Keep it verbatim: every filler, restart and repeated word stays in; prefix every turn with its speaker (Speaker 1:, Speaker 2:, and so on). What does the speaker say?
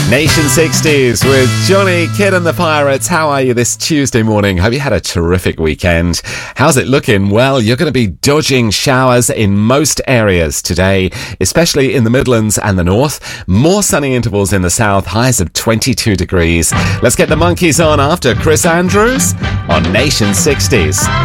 Speaker 1: Nation sixties with Johnny, Kid and the Pirates. How are you this Tuesday morning? Hope you had a terrific weekend. How's it looking? Well, you're going to be dodging showers in most areas today, especially in the Midlands and the North. More sunny intervals in the South, highs of twenty-two degrees. Let's get the monkeys on after Chris Andrews on Nation sixties.